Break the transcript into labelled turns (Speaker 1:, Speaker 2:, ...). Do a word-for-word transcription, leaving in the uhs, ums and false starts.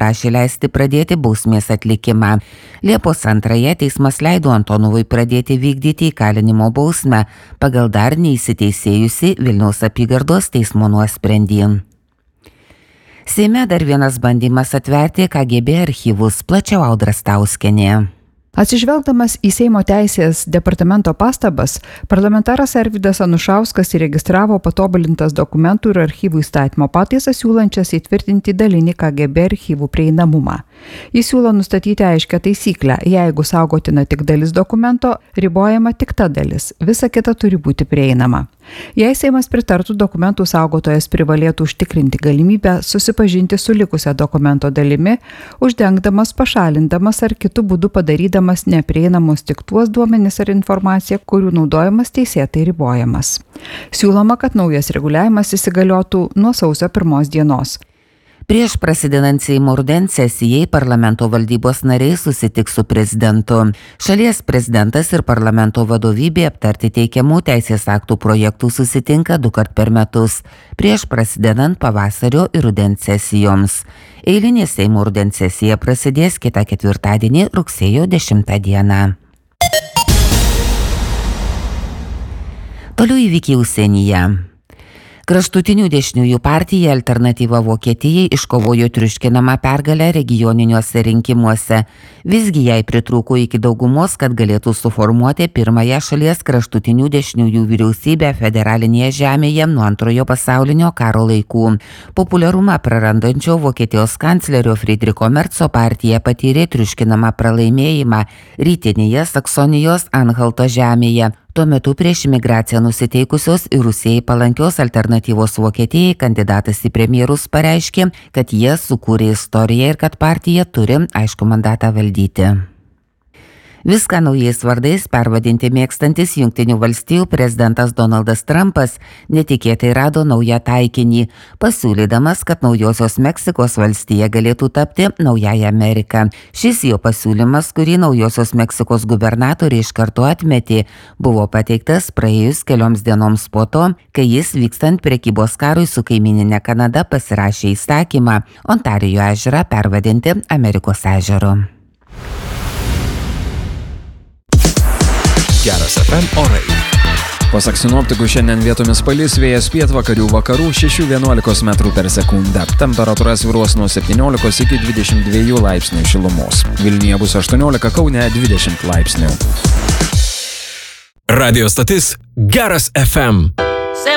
Speaker 1: paprašė leisti pradėti bausmės atlikimą. Liepos antrąją teismas leido Antonovui pradėti vykdyti įkalinimo bausmę pagal dar neįsiteisėjusi Vilniaus apygardos teismo nuosprendį. Seime dar vienas bandymas atverti K G B archyvus, plačiau Audra Stauskienė.
Speaker 2: Atsižvelgdamas į Seimo teisės departamento pastabas, parlamentaras Arvydas Anušauskas įregistravo patobulintas dokumentų ir archyvų įstatymo pataisas siūlančias įtvirtinti dalinį K G B archyvų prieinamumą. Jis siūlo nustatyti aiškią taisyklę, jeigu saugotina tik dalis dokumento, ribojama tik ta dalis, visa kita turi būti prieinama. Jei Seimas pritartų, dokumentų saugotojas privalėtų užtikrinti galimybę susipažinti su likusia dokumento dalimi, uždengdamas, pašalindamas ar kitų būdų padarydamas neprieinamos tik tuos duomenis ar informaciją, kurių naudojimas teisėtai ribojamas. Siūloma, kad naujas reguliavimas įsigaliotų nuo sausio pirmos dienos.
Speaker 1: Prieš prasidedant Seimo rudens sesijai parlamento valdybos nariai susitiks su prezidentu. Šalies prezidentas ir parlamento vadovybė aptarti teikiamų teisės aktų projektų susitinka du kart per metus, prieš prasidedant pavasario ir rudens sesijoms. Eilinė Seimo rudens sesija prasidės kitą ketvirtadienį rugsėjo dešimtą dieną. Toliau įvykiai užsienyje. Kraštutinių dešiniųjų partija Alternatyva Vokietijai iškovojo triuškinamą pergalę regioniniuose rinkimuose. Visgi jai pritrūko iki daugumos, kad galėtų suformuoti pirmąją šalies kraštutinių dešiniųjų vyriausybę federalinėje žemėje nuo antrojo pasaulinio karo laikų. Populiarumą prarandančio Vokietijos kanclerio Friedricho Merco partija patyrė triuškinamą pralaimėjimą rytinėje Saksonijos Anhalto žemėje. Tuo metu prieš imigraciją nusiteikusios ir Rusijai palankios Alternatyvos Vokietijai kandidatas į premjerus pareiškė, kad jie sukūrė istoriją ir kad partija turi aišku mandatą valdyti. Viską naujais vardais pervadinti mėgstantis Jungtinių valstijų prezidentas Donaldas Trumpas netikėtai rado naują taikinį, pasiūlydamas, kad Naujosios Meksikos valstija galėtų tapti naująją Ameriką. Šis jo pasiūlymas, kurį Naujosios Meksikos gubernatoriai iš karto atmetė, buvo pateiktas praėjus kelioms dienoms po to, kai jis vykstant prekybos karui su kaimyninė Kanada pasirašė įstatymą Ontarijo ežerą pervadinti Amerikos ežeru.
Speaker 3: Geras F M orai. Pasak sinoptikų šiandien vietomis palis, vėjas pietvakarių vakarų šeši vienuolika metrų per sekundę. Temperatūra svyruos nuo septyniolikos iki dvidešimt dviejų laipsnių šilumos. Vilniuje bus aštuoniolika, Kaune dvidešimt laipsnių.
Speaker 4: Radio stotis Geras F M.